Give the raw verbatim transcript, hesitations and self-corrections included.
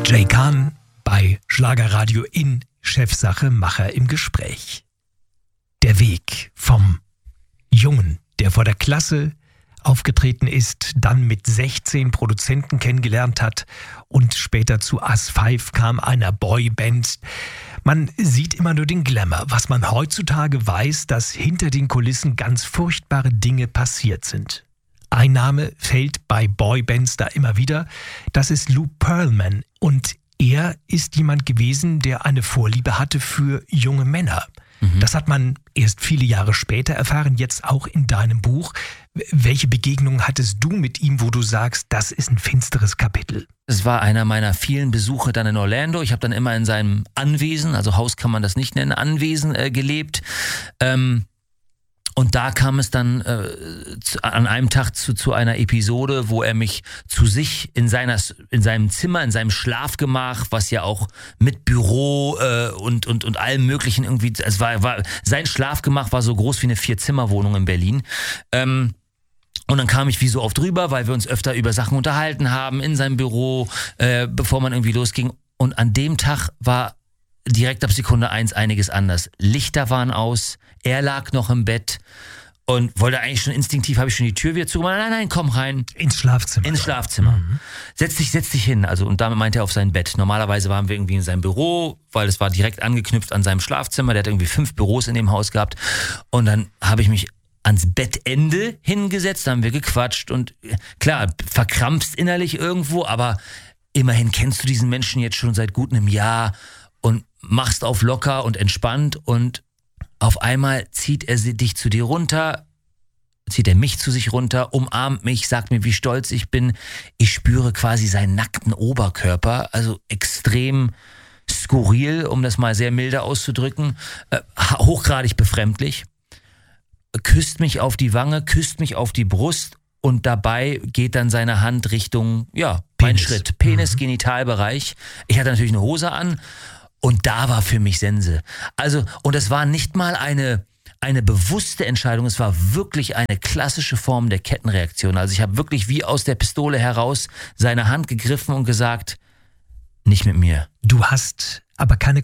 Jay Kahn bei Schlagerradio in Chefsache Macher im Gespräch. Der Weg vom Jungen, der vor der Klasse aufgetreten ist, dann mit sechzehn Produzenten kennengelernt hat und später zu As Five kam, einer Boyband. Man sieht immer nur den Glamour. Was man heutzutage weiß, dass hinter den Kulissen ganz furchtbare Dinge passiert sind. Ein Name fällt bei Boybands da immer wieder. Das ist Lou Pearlman. Und er ist jemand gewesen, der eine Vorliebe hatte für junge Männer. Mhm. Das hat man erst viele Jahre später erfahren, jetzt auch in deinem Buch. Welche Begegnung hattest du mit ihm, wo du sagst, das ist ein finsteres Kapitel? Es war einer meiner vielen Besuche dann in Orlando. Ich habe dann immer in seinem Anwesen, also Haus kann man das nicht nennen, Anwesen äh, gelebt. Ähm, und da kam es dann äh, zu, an einem Tag zu, zu einer Episode, wo er mich zu sich in seiner in seinem Zimmer, in seinem Schlafgemach, was ja auch mit Büro äh, und und und allem Möglichen irgendwie, es war, war sein Schlafgemach war so groß wie eine Vier-Zimmer-Wohnung in Berlin. Ähm, Und dann kam ich wie so oft drüber, weil wir uns öfter über Sachen unterhalten haben in seinem Büro, äh, bevor man irgendwie losging. Und an dem Tag war direkt ab Sekunde eins einiges anders. Lichter waren aus, er lag noch im Bett und wollte eigentlich schon instinktiv, habe ich schon die Tür wieder zugemacht. Nein, nein, komm rein. Ins Schlafzimmer. Ins Schlafzimmer. Mhm. Setz dich, setz dich hin. Also, und damit meinte er auf sein Bett. Normalerweise waren wir irgendwie in seinem Büro, weil es war direkt angeknüpft an seinem Schlafzimmer. Der hat irgendwie fünf Büros in dem Haus gehabt. Und dann habe ich mich ans Bettende hingesetzt, haben wir gequatscht und klar, verkrampfst innerlich irgendwo, aber immerhin kennst du diesen Menschen jetzt schon seit gut einem Jahr und machst auf locker und entspannt und auf einmal zieht er dich zu dir runter, zieht er mich zu sich runter, umarmt mich, sagt mir, wie stolz ich bin. Ich spüre quasi seinen nackten Oberkörper, also extrem skurril, um das mal sehr milde auszudrücken, äh, hochgradig befremdlich. Küsst mich auf die Wange, küsst mich auf die Brust und dabei geht dann seine Hand Richtung, ja, mein Schritt, Penis, mhm. Genitalbereich. Ich hatte natürlich eine Hose an und da war für mich Sense. Also, und es war nicht mal eine, eine bewusste Entscheidung, es war wirklich eine klassische Form der Kettenreaktion. Also ich habe wirklich wie aus der Pistole heraus seine Hand gegriffen und gesagt, nicht mit mir. Du hast aber keine